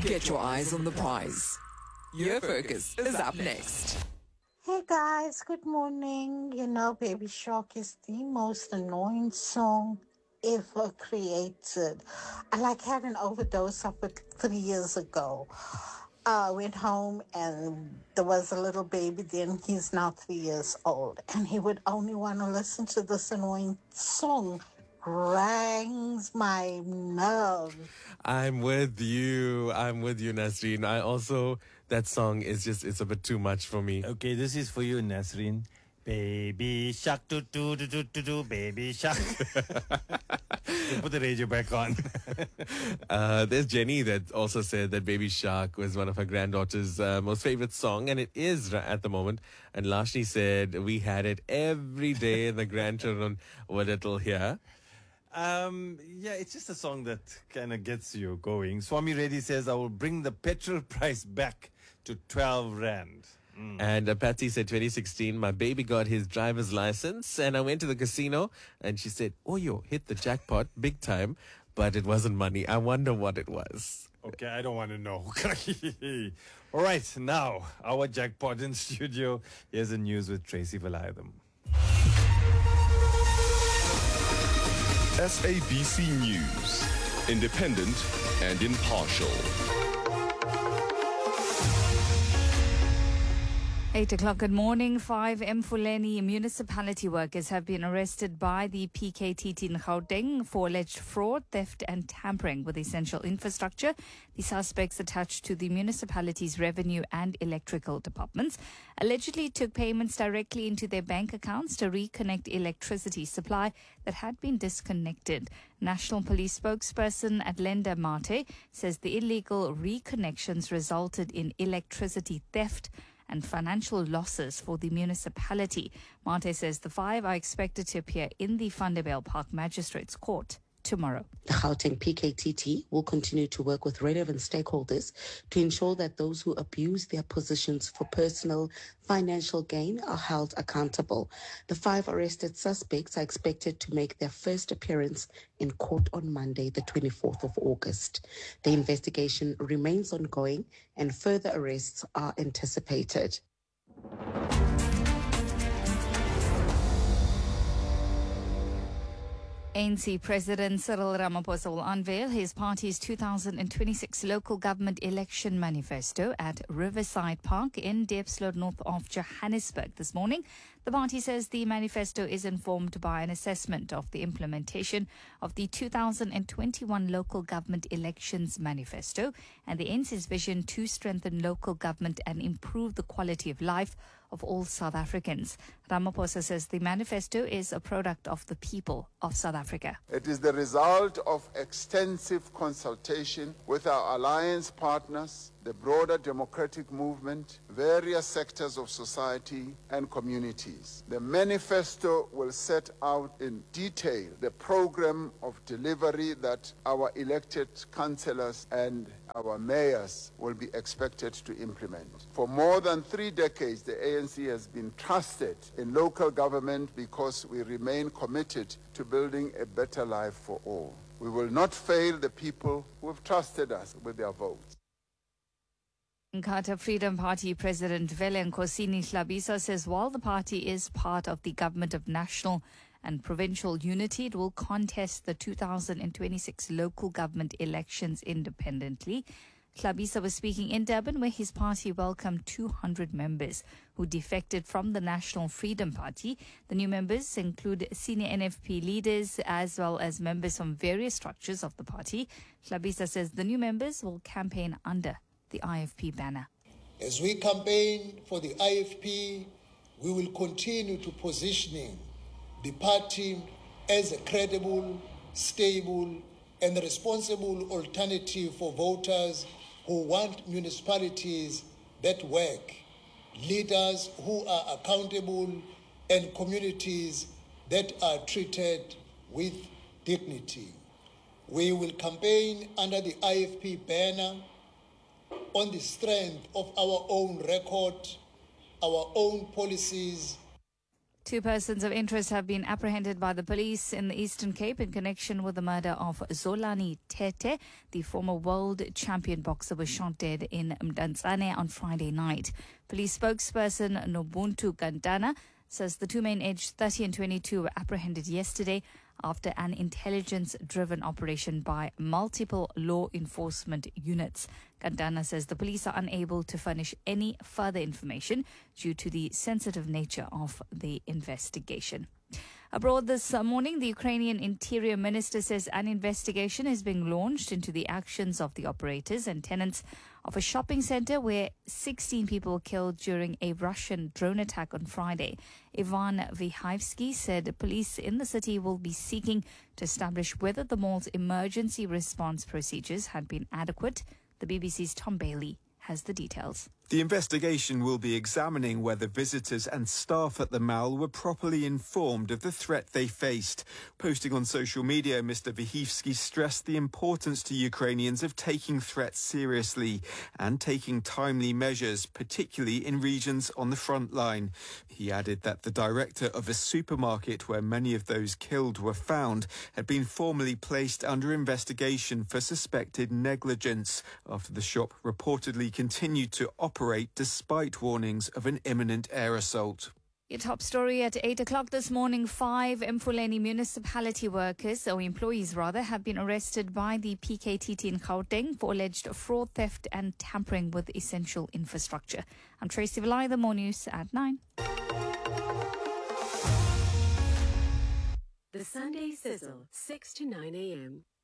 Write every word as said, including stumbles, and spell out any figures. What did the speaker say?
Get your eyes on the prize. Your Focus is up next. Hey guys, good morning. You know, Baby Shark is the most annoying song ever created. I like had an overdose of it three years ago. I went home and there was a little baby then. He's now three years old. And he would only want to listen to this annoying song. Grinds my nerves. I'm with you. I'm with you, Nasreen. I also, that song is just, it's a bit too much for me. Okay, this is for you, Nasreen. Baby shark, do do do do do do, baby shark. Put the radio back on. uh, there's Jenny that also said that Baby Shark was one of her granddaughter's uh, most favorite song, and it is at the moment. And Lashni said we had it every day, and the grandchildren were little here. Um, yeah, it's just a song that kind of gets you going. Swami Reddy says, I will bring the petrol price back to twelve rand. Mm. And uh, Patsy said twenty sixteen, my baby got his driver's license and I went to the casino and she said, oh, yo, hit the jackpot big time, but it wasn't money. I wonder what it was. Okay, I don't want to know. All right, now, our jackpot in studio. Here's the news with Tracy Valayatham. S A B C News, independent and impartial. Eight o'clock, good morning. Five Mfuleni municipality workers have been arrested by the P K T T in Gauteng for alleged fraud, theft and tampering with essential infrastructure. The suspects attached to the municipality's revenue and electrical departments allegedly took payments directly into their bank accounts to reconnect electricity supply that had been disconnected. National Police spokesperson Adlenda Mate says the illegal reconnections resulted in electricity theft and financial losses for the municipality. Mate says the five are expected to appear in the Vanderbijl Park Magistrates Court tomorrow. The Gauteng P K T T will continue to work with relevant stakeholders to ensure that those who abuse their positions for personal financial gain are held accountable. The five arrested suspects are expected to make their first appearance in court on Monday, the twenty-fourth of August. The investigation remains ongoing and further arrests are anticipated. A N C President Cyril Ramaphosa will unveil his party's two thousand twenty-six local government election manifesto at Riverside Park in Diepsloot, north of Johannesburg this morning. The party says the manifesto is informed by an assessment of the implementation of the two thousand twenty-one local government elections manifesto and the A N C's vision to strengthen local government and improve the quality of life of all South Africans. Ramaphosa says the manifesto is a product of the people of South Africa. It is the result of extensive consultation with our alliance partners, the broader democratic movement, various sectors of society and communities. The manifesto will set out in detail the program of delivery that our elected councillors and our mayors will be expected to implement. For more than three decades, the A N C has been trusted in local government because we remain committed to building a better life for all. We will not fail the people who have trusted us with their votes. Inkatha Freedom Party President Vele Nkosini Hlabisa says while the party is part of the government of national and provincial unity, it will contest the two thousand twenty-six local government elections independently. Hlabisa was speaking in Durban, where his party welcomed two hundred members who defected from the National Freedom Party. The new members include senior N F P leaders as well as members from various structures of the party. Hlabisa says the new members will campaign under the I F P banner. As we campaign for the I F P, we will continue to positioning the party as a credible, stable, and responsible alternative for voters who want municipalities that work, leaders who are accountable, and communities that are treated with dignity. We will campaign under the I F P banner on the strength of our own record, our own policies. Two persons of interest have been apprehended by the police in the Eastern Cape in connection with the murder of Zolani Tete. The former world champion boxer was shot dead in Mdantsane on Friday night. Police spokesperson Nobuntu Gandana says the two men aged thirty and twenty-two were apprehended yesterday after an intelligence-driven operation by multiple law enforcement units. Gandana says the police are unable to furnish any further information due to the sensitive nature of the investigation. Abroad this morning, the Ukrainian Interior Minister says an investigation is being launched into the actions of the operators and tenants of a shopping center where sixteen people were killed during a Russian drone attack on Friday. Ivan Vyhivsky said police in the city will be seeking to establish whether the mall's emergency response procedures had been adequate. The B B C's Tom Bailey has the details. The investigation will be examining whether visitors and staff at the mall were properly informed of the threat they faced. Posting on social media, Mister Vyhivsky stressed the importance to Ukrainians of taking threats seriously and taking timely measures, particularly in regions on the front line. He added that the director of a supermarket where many of those killed were found had been formally placed under investigation for suspected negligence after the shop reportedly continued to operate operate despite warnings of an imminent air assault. Your top story at eight o'clock this morning, five Mfuleni municipality workers, or employees rather, have been arrested by the P K T T in Gauteng for alleged fraud, theft and tampering with essential infrastructure. I'm Tracy Valai, the More News at nine. The Sunday Sizzle, six to nine a.m.